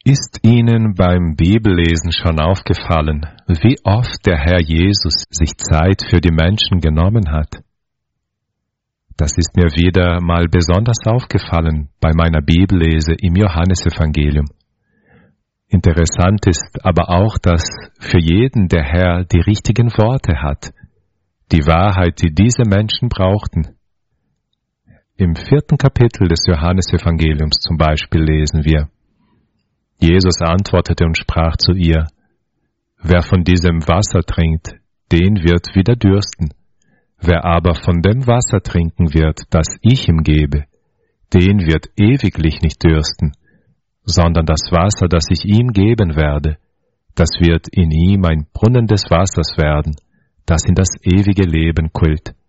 Ist Ihnen beim Bibellesen schon aufgefallen, wie oft der Herr Jesus sich Zeit für die Menschen genommen hat? Das ist mir wieder mal besonders aufgefallen bei meiner Bibellese im Johannesevangelium. Interessant ist aber auch, dass für jeden der Herr die richtigen Worte hat, die Wahrheit, die diese Menschen brauchten. Im 4. Kapitel des Johannesevangeliums zum Beispiel lesen wir: Jesus antwortete und sprach zu ihr: Wer von diesem Wasser trinkt, den wird wieder dürsten. Wer aber von dem Wasser trinken wird, das ich ihm gebe, den wird ewiglich nicht dürsten, sondern das Wasser, das ich ihm geben werde, das wird in ihm ein Brunnen des Wassers werden, das in das ewige Leben quillt.